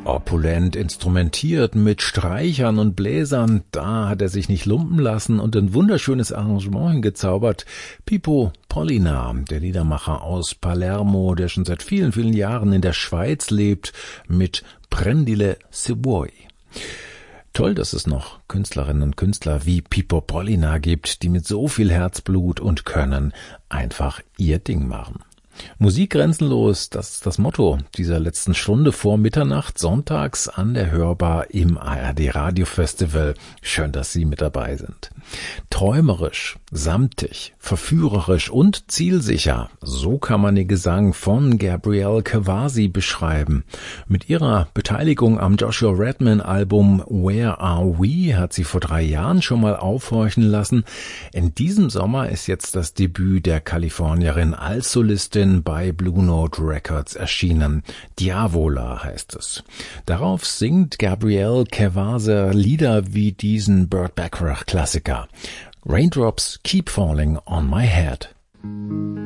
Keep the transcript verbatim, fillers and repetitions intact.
Opulent instrumentiert mit Streichern und Bläsern, da hat er sich nicht lumpen lassen und ein wunderschönes Arrangement hingezaubert. Pippo Pollina, der Liedermacher aus Palermo, der schon seit vielen, vielen Jahren in der Schweiz lebt, mit Prendile se vuoi. Toll, dass es noch Künstlerinnen und Künstler wie Pippo Pollina gibt, die mit so viel Herzblut und Können einfach ihr Ding machen. Musik grenzenlos, das ist das Motto dieser letzten Stunde vor Mitternacht, sonntags an der Hörbar im A R D Radio Festival. Schön, dass Sie mit dabei sind. Träumerisch, samtig, verführerisch und zielsicher, so kann man den Gesang von Gabrielle Kawasi beschreiben. Mit ihrer Beteiligung am Joshua Redman Album Where Are We hat sie vor drei Jahren schon mal aufhorchen lassen. In diesem Sommer ist jetzt das Debüt der Kalifornierin als Solistin bei Blue Note Records erschienen. Diavola heißt es. Darauf singt Gabrielle Kawasi Lieder wie diesen Burt Bacharach Klassiker. Raindrops keep falling on my head.